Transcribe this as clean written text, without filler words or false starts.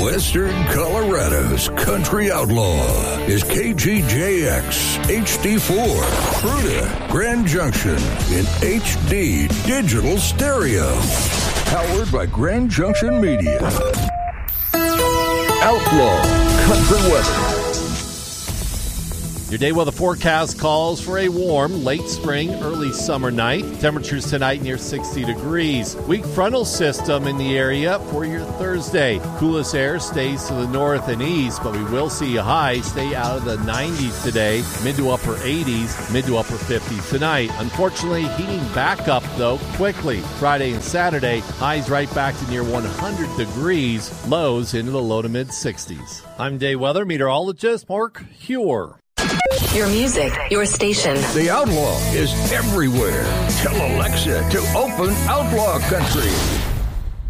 Western Colorado's country outlaw is KGJX HD4, Fruita, Grand Junction in HD digital stereo. Powered by Grand Junction Media. Outlaw Country Weather. Your day weather forecast calls for a warm, late spring, early summer night. Temperatures tonight near 60 degrees. Weak frontal system in the area for your Thursday. Coolest air stays to the north and east, but we will see a high stay out of the 90s today. Mid to upper 80s, mid to upper 50s tonight. Unfortunately, heating back up, though, quickly. Friday and Saturday, highs right back to near 100 degrees. Lows into the low to mid 60s. I'm day weather meteorologist Mark Huer. Your music, your station. The Outlaw is everywhere. Tell Alexa to open Outlaw Country.